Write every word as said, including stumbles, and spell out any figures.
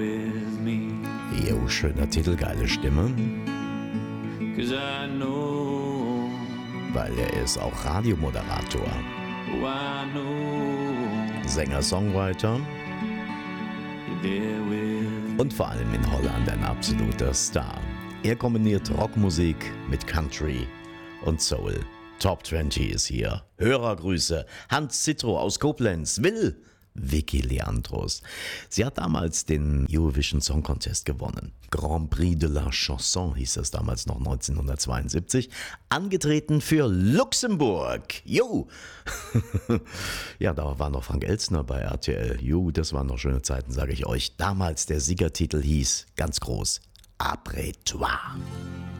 Jo, schöner Titel, geile Stimme. Weil er ist auch Radiomoderator, Sänger, Songwriter und vor allem in Holland ein absoluter Star. Er kombiniert Rockmusik mit Country und Soul. Top zwanzig ist hier. Hörergrüße. Hans Zittro aus Koblenz will Vicky Leandros. Sie hat damals den Eurovision Song Contest gewonnen. Grand Prix de la Chanson hieß das damals noch neunzehnhundertzweiundsiebzig. Angetreten für Luxemburg. Jo! Ja, da war noch Frank Elstner bei R T L. Jo, das waren noch schöne Zeiten, sage ich euch. Damals der Siegertitel hieß, ganz groß, Après toi.